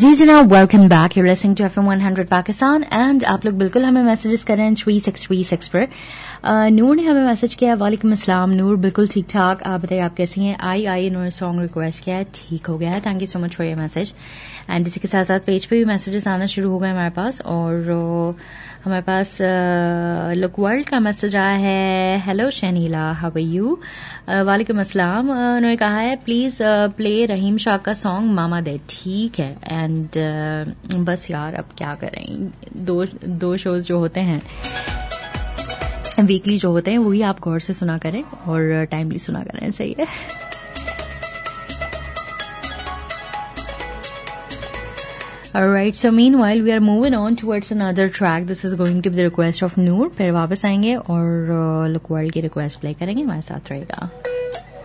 जी जनाब, welcome back. You listening to FM 100 Pakistan and आप लोग बिल्कुल हमें मैसेजेस कर रहे हैं 3636 पर। नूर ने हमें मैसेज किया, वालेकुम अस्सलाम नूर, बिल्कुल ठीक ठाक, आप बताइए आप कैसी हैं। आई नूर सॉन्ग रिक्वेस्ट किया है, ठीक हो गया है, thank you so much for your message. And इसी के साथ साथ पेज पे भी मैसेजेस आना शुरू हो गए हमारे पास, और हमारे पास लुक वर्ल्ड का मैसेज आया है। Hello Shanila, how are you? वालेकुम अस्सलाम। उन्होंने कहा है प्लीज प्ले रहीम शाह का सॉन्ग मामा दे। ठीक है, एंड बस यार अब क्या करें, दो शोज जो होते हैं वीकली जो होते हैं वही आप गौर से सुना करें और टाइमली सुना करें, सही है। Alright, so meanwhile we are moving on towards another track. This is going to be the request of Noor. फिर वापस आएंगे और लुक वर्ल्ड की रिक्वेस्ट प्ले करेंगे, हमारे साथ रहेगा।